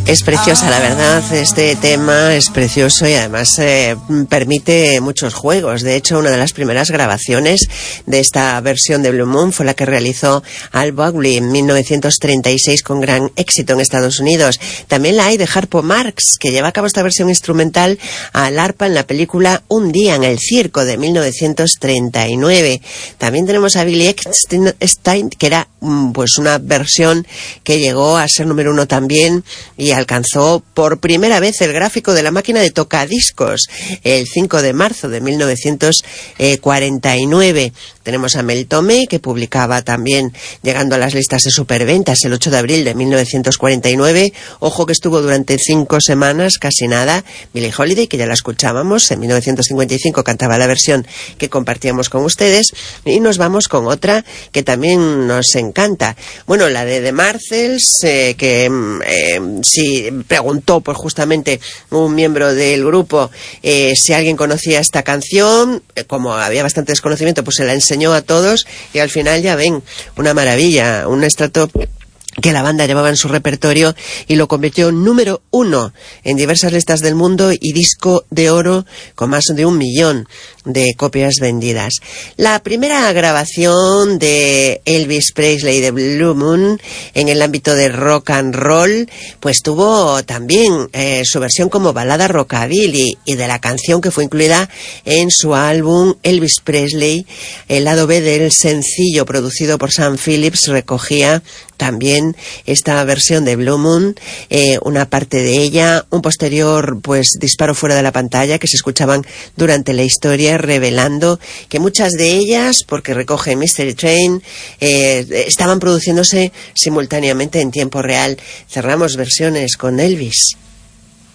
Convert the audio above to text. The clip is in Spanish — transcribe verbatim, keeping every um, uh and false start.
Es preciosa, la verdad, este tema es precioso y además eh, permite muchos juegos. De hecho, una de las primeras grabaciones de esta versión de Blue Moon fue la que realizó Al Buckley en mil novecientos treinta y seis con gran éxito en Estados Unidos. También la hay de Harpo Marx, que lleva a cabo esta versión instrumental al arpa en la película Un día en el circo de mil novecientos treinta y nueve. También tenemos a Billy Eckstine, que era pues una versión que llegó a ser número uno también y alcanzó por primera vez el gráfico de la máquina de tocadiscos el cinco de marzo de mil novecientos cuarenta y nueve. Tenemos a Mel Torme, que publicaba también, llegando a las listas de superventas el ocho de abril de mil novecientos cuarenta y nueve. Ojo que estuvo durante cinco semanas, casi nada. Billie Holiday, que ya la escuchábamos, en mil novecientos cincuenta y cinco cantaba la versión que compartíamos con ustedes. Y nos vamos con otra que también nos encanta. Bueno, la de The Marcels, eh, que eh, si preguntó pues justamente un miembro del grupo eh, si alguien conocía esta canción, eh, como había bastante desconocimiento, pues se la enseñó a todos y al final ya ven, una maravilla, un extracto que la banda llevaba en su repertorio y lo convirtió en número uno en diversas listas del mundo y disco de oro con más de un millón de copias vendidas. La primera grabación de Elvis Presley de Blue Moon en el ámbito de rock and roll, pues tuvo también eh, su versión como balada rockabilly, y de la canción que fue incluida en su álbum Elvis Presley, el lado B del sencillo producido por Sam Phillips recogía también esta versión de Blue Moon, eh, una parte de ella, un posterior pues disparo fuera de la pantalla que se escuchaban durante la historia, revelando que muchas de ellas, porque recoge Mystery Train, eh, estaban produciéndose simultáneamente en tiempo real. Cerramos versiones con Elvis.